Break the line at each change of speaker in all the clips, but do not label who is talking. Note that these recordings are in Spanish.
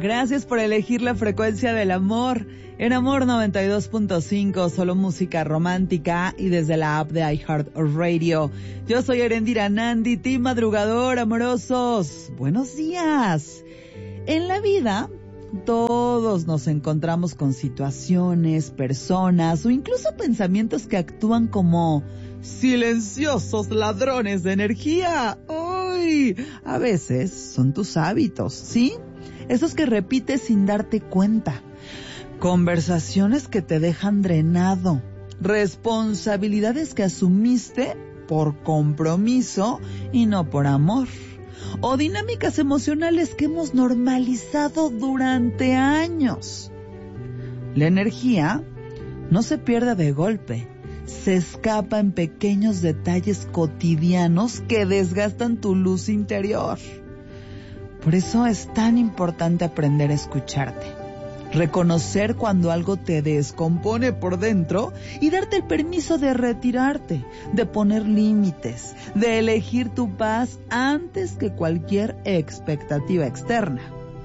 Gracias por elegir la frecuencia del amor. En Amor 92.5, solo música romántica y desde la app de iHeartRadio. Yo soy Erendira Nandi, team madrugador, amorosos. Buenos días. En la vida, todos nos encontramos con situaciones, personas o incluso pensamientos que actúan como silenciosos ladrones de energía. ¡Uy! A veces son tus hábitos, ¿sí? Esos que repites sin darte cuenta. Conversaciones que te dejan drenado. Responsabilidades que asumiste por compromiso y no por amor. O dinámicas emocionales que hemos normalizado durante años. La energía no se pierde de golpe. Se escapa en pequeños detalles cotidianos que desgastan tu luz interior. Por eso es tan importante aprender a escucharte. Reconocer cuando algo te descompone por dentro y darte el permiso de retirarte, de poner límites, de elegir tu paz antes que cualquier expectativa externa.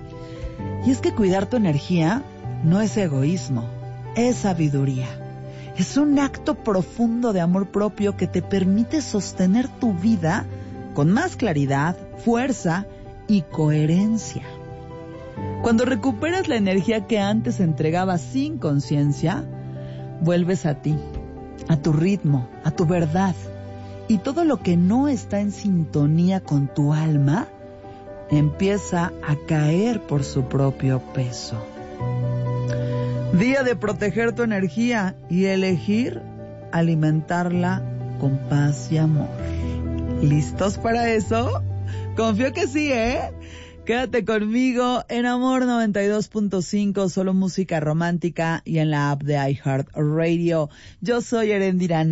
Y es que cuidar tu energía no es egoísmo, es sabiduría. Es un acto profundo de amor propio que te permite sostener tu vida con más claridad, fuerza y coherencia. Cuando recuperas la energía que antes entregabas sin conciencia, vuelves a ti, a tu ritmo, a tu verdad. Y todo lo que no está en sintonía con tu alma empieza a caer por su propio peso. Día de proteger tu energía y elegir alimentarla con paz y amor. ¿Listos para eso? Confío que sí, ¿eh? Quédate conmigo en Amor 92.5, solo música romántica y en la app de iHeartRadio. Yo soy Erendira